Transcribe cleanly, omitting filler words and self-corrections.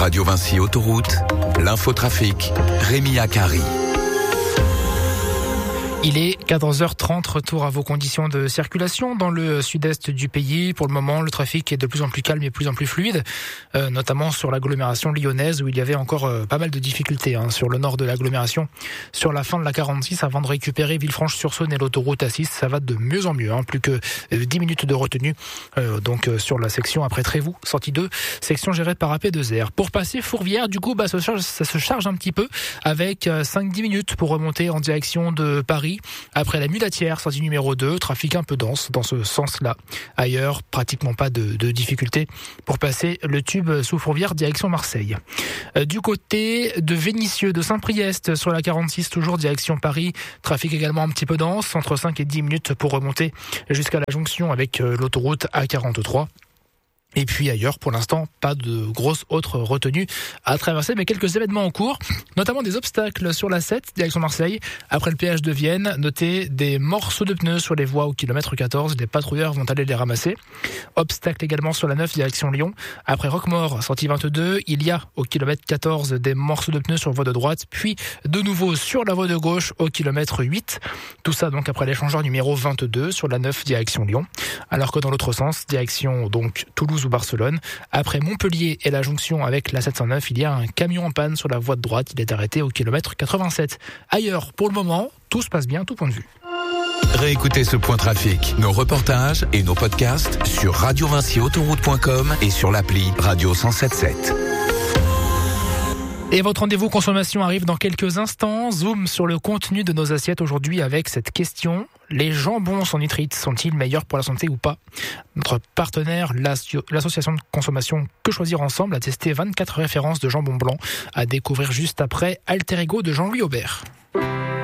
Radio Vinci Autoroute, l'infotrafic, Rémi Akari. Il est 14h30, retour à vos conditions de circulation dans le sud-est du pays. Pour le moment, le trafic est de plus en plus calme et de plus en plus fluide, notamment sur l'agglomération lyonnaise où il y avait encore pas mal de difficultés sur le nord de l'agglomération. Sur la fin de la 46, avant de récupérer Villefranche-sur-Saône et l'autoroute A6, ça va de mieux en mieux. Plus que 10 minutes de retenue donc sur la section après Trévoux, sortie 2, section gérée par AP2R. Pour passer Fourvière, du coup, ça se charge un petit peu avec 5-10 minutes pour remonter en direction de Paris. Après la Mulatière, sortie numéro 2, trafic un peu dense dans ce sens-là. Ailleurs, pratiquement pas de difficultés pour passer le tube sous Fourvière, direction Marseille. Du côté de Vénissieux, de Saint-Priest, sur la 46, toujours direction Paris, trafic également un petit peu dense, entre 5 et 10 minutes pour remonter jusqu'à la jonction avec l'autoroute A43. Et puis ailleurs, pour l'instant, pas de grosses autres retenues à traverser, mais quelques événements en cours, notamment des obstacles sur la 7, direction Marseille. Après le péage de Vienne, notez des morceaux de pneus sur les voies au kilomètre 14. Les patrouilleurs vont aller les ramasser. Obstacle également sur la 9, direction Lyon. Après Roquemaure, sortie 22, il y a au kilomètre 14 des morceaux de pneus sur la voie de droite, puis de nouveau sur la voie de gauche au kilomètre 8. Tout ça donc après l'échangeur numéro 22 sur la 9, direction Lyon. Alors que dans l'autre sens, direction donc Toulouse ou Barcelone. Après Montpellier et la jonction avec la 709, il y a un camion en panne sur la voie de droite. Il est arrêté au kilomètre 87. Ailleurs, pour le moment, tout se passe bien, tout point de vue. Réécoutez ce point trafic, nos reportages et nos podcasts sur radiovinciautoroute.com et sur l'appli Radio 107.7. Et votre rendez-vous consommation arrive dans quelques instants. Zoom sur le contenu de nos assiettes aujourd'hui avec cette question. Les jambons sans nitrite sont-ils meilleurs pour la santé ou pas ? Notre partenaire, l'association de consommation Que Choisir Ensemble, a testé 24 références de jambon blanc à découvrir juste après Alter Ego de Jean-Louis Aubert.